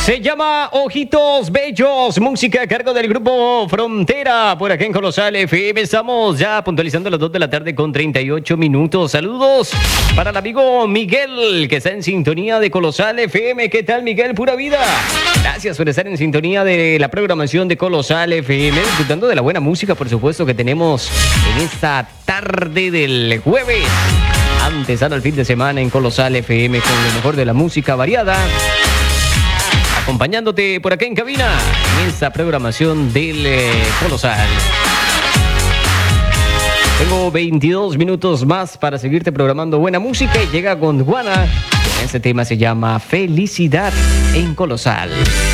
Se llama Ojitos Bellos, música a cargo del grupo Frontera, por acá en Colosal FM. Estamos ya puntualizando las 2 de la tarde con 38 minutos. Saludos para el amigo Miguel, que está en sintonía de Colosal FM. ¿Qué tal, Miguel? Pura vida. Gracias por estar en sintonía de la programación de Colosal FM, disfrutando de la buena música, por supuesto, que tenemos en esta tarde del jueves. Antesala al fin de semana en Colosal FM con lo mejor de la música variada. Acompañándote por acá en cabina en esta programación del Colosal. Tengo 22 minutos más para seguirte programando buena música y llega Gondwana. Este tema se llama Felicidad en Colosal.